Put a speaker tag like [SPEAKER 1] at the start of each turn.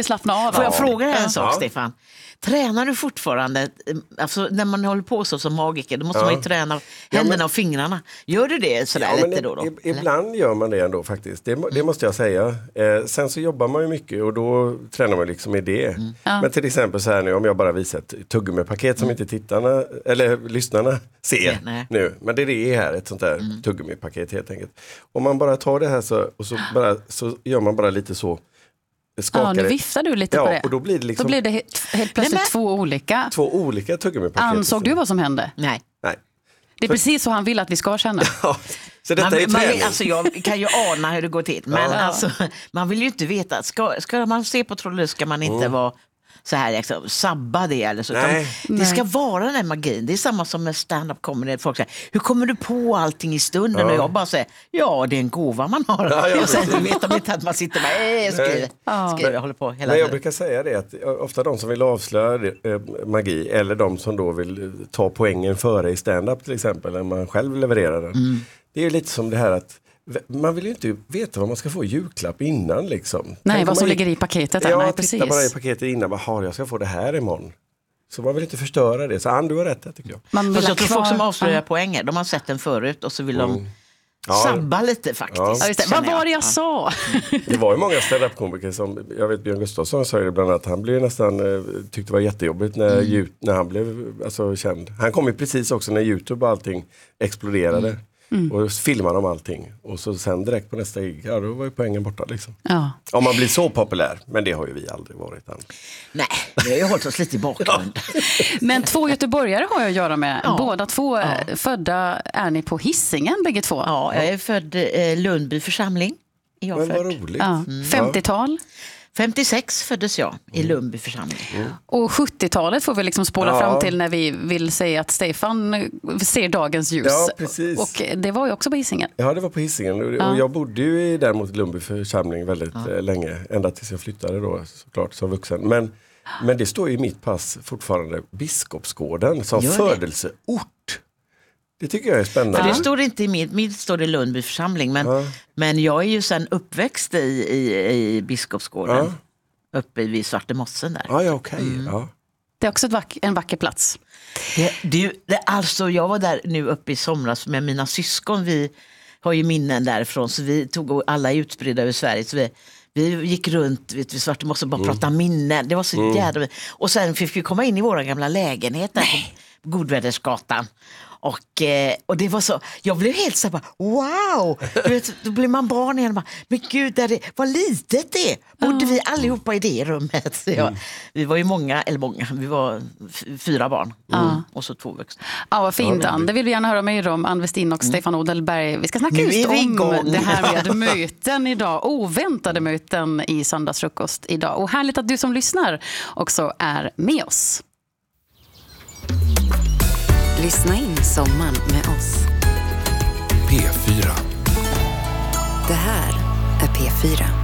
[SPEAKER 1] vi slappna av.
[SPEAKER 2] Får jag fråga dig en sak, Stefan? Tränar du fortfarande, alltså när man håller på så som magiker, då måste man ju träna händerna och fingrarna. Gör du det sådär lite då?
[SPEAKER 3] Ibland gör man det ändå faktiskt. Det måste jag säga. Sen så jobbar man ju mycket och då tränar man liksom i det. Men till exempel så här nu, om jag bara visar ett tuggummi-paket som inte tittarna eller lyssnarna ser nu. Men det är här ett sånt där tuggummi-paket helt enkelt. Om man bara tar det här så gör man bara lite så.
[SPEAKER 1] Nu viftar du lite på det.
[SPEAKER 3] Och då blir det liksom...
[SPEAKER 1] Då blir det helt plötsligt två olika
[SPEAKER 3] tuggummi-paket.
[SPEAKER 1] Ansåg du vad som hände?
[SPEAKER 2] Nej.
[SPEAKER 1] Det är precis så han vill att vi ska känna.
[SPEAKER 3] Så detta är träning.
[SPEAKER 2] Alltså jag kan ju ana hur det går till. Men alltså, man vill ju inte veta. Ska man se på Trollus ska man inte vara så här liksom, sabba det eller så. Det ska vara den här magin. Det är samma som med stand-up comedy. Folk säger, hur kommer du på allting i stunden? Och jag bara säger, det är en gåva man har. Och sen vet de inte att man sitter med skriver, håller på hela tiden.
[SPEAKER 3] Jag brukar säga det att ofta de som vill avslöja magi eller de som då vill ta poängen före i stand-up till exempel, när man själv levererar den. Det är ju lite som det här att man vill ju inte veta vad man ska få julklapp innan liksom.
[SPEAKER 1] Nej, vad som ligger i paketet. Nej, precis.
[SPEAKER 3] Titta bara i paketet innan. Jag ska få det här imorgon. Så man vill inte förstöra det. Så du har rätt där, tycker jag.
[SPEAKER 2] Jag tror folk som avslöjar poänger, de har sett den förut och så vill de sabba lite faktiskt.
[SPEAKER 1] Vad var det jag sa?
[SPEAKER 3] Det var ju många stand-up-komiker som, jag vet Björn Gustafsson sa det bland annat, han blev nästan, tyckte det var jättejobbigt när han blev känd. Han kom ju precis också när YouTube och allting exploderade. Och filmar om allting. Och så sen direkt på nästa gig, då var ju poängen borta liksom. Om man blir så populär. Men det har ju vi aldrig varit än.
[SPEAKER 2] Nej, vi har ju hållit oss lite i bakgrund.
[SPEAKER 1] Men 2 göteborgare har jag att göra med. Båda 2 födda är ni på Hisingen, bägge 2?
[SPEAKER 2] Ja, jag är född Lundby församling.
[SPEAKER 3] Men vad roligt.
[SPEAKER 1] 50-tal?
[SPEAKER 2] 56 föddes jag i Lundby församling.
[SPEAKER 1] Och 70-talet får vi liksom spola fram till när vi vill säga att Stefan ser dagens ljus.
[SPEAKER 3] Ja, precis.
[SPEAKER 1] Och det var ju också på Hisingen.
[SPEAKER 3] Ja, det var på Hisingen. Och jag bodde ju däremot i Lundby församling väldigt länge. Ända tills jag flyttade då, såklart, som vuxen. Men det står ju i mitt pass fortfarande Biskopsgården som födelseort. Det tycker jag är spännande.
[SPEAKER 2] För det står inte i mitt står det Lundby församling. Men jag är ju sen uppväxt i Biskopsgården. Uppe vid Svartemossen där.
[SPEAKER 1] Det är också en vacker plats.
[SPEAKER 2] Alltså jag var där nu uppe i somras med mina syskon. Vi har ju minnen därifrån. Så vi tog alla utspridda över Sverige. Så vi gick runt vid Svartemossen och bara pratade minnen. Det var så jävla... Och sen fick vi komma in i våra gamla lägenhet där på Godvädersgatan. Och det var så, jag blev helt så här, wow, du vet, då blir man barn igen och bara, men gud, vad litet det är. Bodde vi allihopa i det rummet? Så vi var ju vi var 4 barn och så 2 vuxna.
[SPEAKER 1] Ja, vad fint, Ann. Det vill vi gärna höra mer om. Ann Westin och Stefan Odelberg. Vi ska snacka just om det här med möten idag. Oväntade möten i söndagsfrukost idag. Och härligt att du som lyssnar också är med oss.
[SPEAKER 4] Lyssna in sommaren med oss.
[SPEAKER 5] P4.
[SPEAKER 4] Det här är P4.